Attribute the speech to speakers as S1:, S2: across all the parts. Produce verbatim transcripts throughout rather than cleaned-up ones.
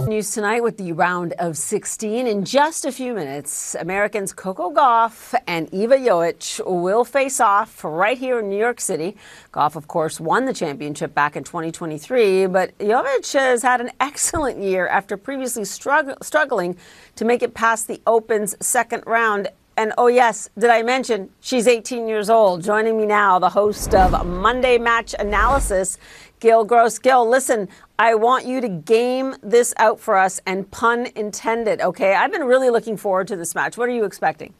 S1: News tonight with the round of sixteen. In just a few minutes, Americans Coco Gauff and Eva Jovic will face off right here in New York City. Gauff, of course, won the championship back in twenty twenty-three, but Jovic has had an excellent year after previously strugg- struggling to make it past the Open's second round. And oh yes, did I mention she's eighteen years old? Joining me now, the host of Monday Match Analysis, Gil Gross. Gil, listen, I want you to game this out for us, and pun intended, okay? I've been really looking forward to this match. What are you expecting?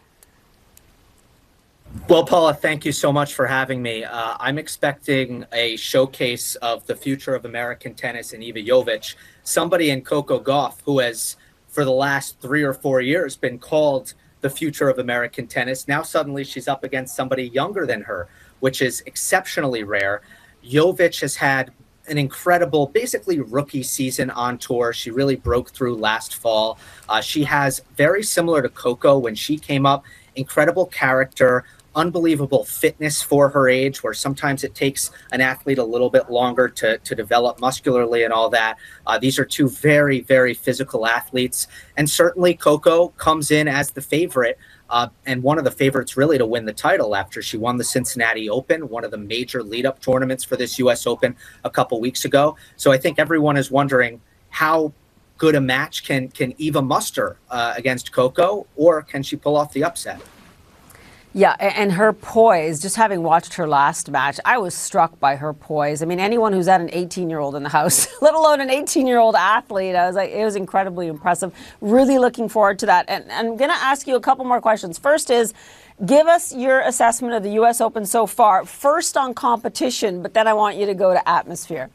S2: Well, Paula, thank you so much for having me. Uh, I'm expecting a showcase of the future of American tennis and Eva Jovic, somebody in Coco Gauff who has, for the last three or four years, been called the future of American tennis. Now suddenly she's up against somebody younger than her, which is exceptionally rare. Jovic has had an incredible, basically rookie season on tour. She really broke through last fall. Uh, she has, very similar to Coco when she came up, incredible character, unbelievable fitness for her age, where sometimes it takes an athlete a little bit longer to, to develop muscularly and all that. Uh, these are two very, very physical athletes. And certainly Coco comes in as the favorite, uh, and one of the favorites really to win the title after she won the Cincinnati Open, one of the major lead-up tournaments for this U S Open a couple weeks ago. So I think everyone is wondering how good a match can, can Eva muster uh, against Coco, or can she pull off the upset?
S1: Yeah, and her poise, just having watched her last match, I was struck by her poise. I mean, anyone who's had an eighteen-year-old in the house, let alone an eighteen-year-old athlete, I was like, it was incredibly impressive. Really looking forward to that. And, and I'm going to ask you a couple more questions. First is, give us your assessment of the U S Open so far. First on competition, but then I want you to go to atmosphere.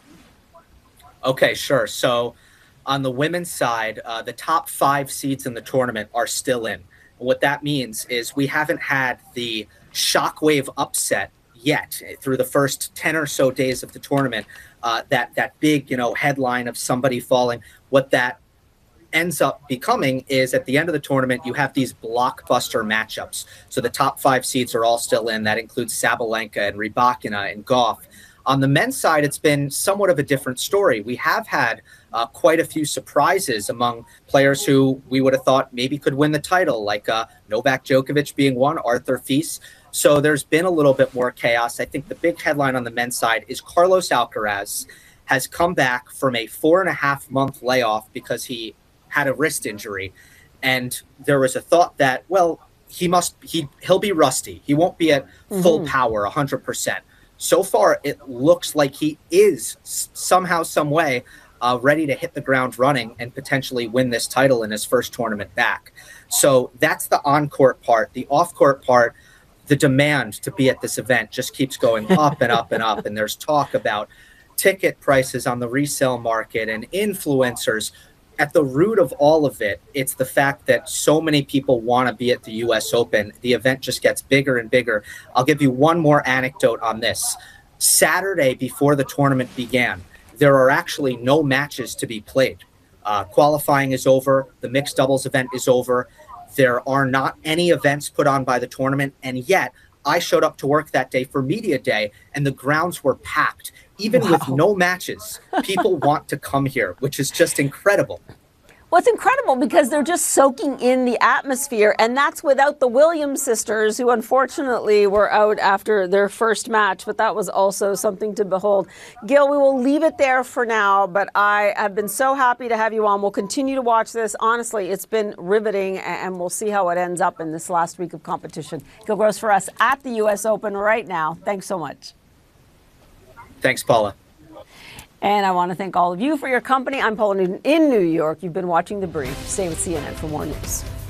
S2: Okay, sure. So on the women's side, uh, the top five seeds in the tournament are still in. What that means is we haven't had the shockwave upset yet through the first ten or so days of the tournament. Uh, that that big, you know, headline of somebody falling. What that ends up becoming is at the end of the tournament, you have these blockbuster matchups. So the top five seeds are all still in. That includes Sabalenka and Rybakina and Gauff. On the men's side, it's been somewhat of a different story. We have had uh, quite a few surprises among players who we would have thought maybe could win the title, like uh, Novak Djokovic being one, Arthur Fils. So there's been a little bit more chaos. I think the big headline on the men's side is Carlos Alcaraz has come back from a four and a half month layoff because he had a wrist injury. And there was a thought that, well, he must, he, he'll be rusty. He won't be at mm-hmm. full power, one hundred percent. So far, it looks like he is somehow, some way, uh, ready to hit the ground running and potentially win this title in his first tournament back. So that's the on-court part. The off-court part, the demand to be at this event just keeps going up and up and up. And there's talk about ticket prices on the resale market and influencers. At the root of all of it, it's the fact that so many people want to be at the U S Open. The event just gets bigger and bigger. I'll give you one more anecdote on this. Saturday, before the tournament began, there are actually no matches to be played. Uh, qualifying is over. The mixed doubles event is over. There are not any events put on by the tournament, and yet I showed up to work that day for media day, and the grounds were packed. Even wow. with no matches, people want to come here, which is just incredible.
S1: Well, it's incredible because they're just soaking in the atmosphere, and that's without the Williams sisters, who unfortunately were out after their first match, but that was also something to behold. Gil, we will leave it there for now, but I have been so happy to have you on. We'll continue to watch this. Honestly, it's been riveting, and we'll see how it ends up in this last week of competition. Gil Gross for us at the U S Open right now. Thanks so much.
S2: Thanks, Paula.
S1: And I want to thank all of you for your company. I'm Paula Newton in New York. You've been watching The Brief. Stay with C N N for more news.